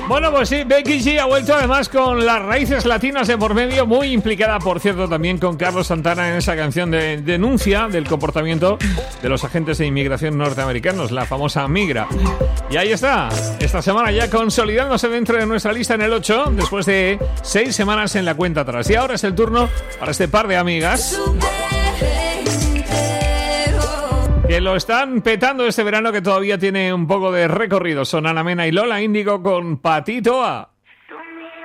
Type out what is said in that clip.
Bueno, pues sí, Becky G ha vuelto además con las raíces latinas de por medio, muy implicada, por cierto, también con Carlos Santana en esa canción de denuncia del comportamiento de los agentes de inmigración norteamericanos, la famosa Migra. Y ahí está, esta semana ya consolidándose dentro de nuestra lista en el 8, después de 6 semanas en la cuenta atrás. Y ahora es el turno para este par de amigas que lo están petando este verano, que todavía tiene un poco de recorrido. Son Ana Mena y Lola Índigo con Patito A.